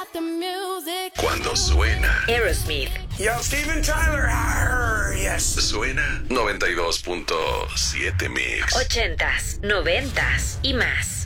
Cuando suena Aerosmith. Yo, Steven Tyler. Arr, yes. Suena 92.7 Mix. 80s, 90s y más.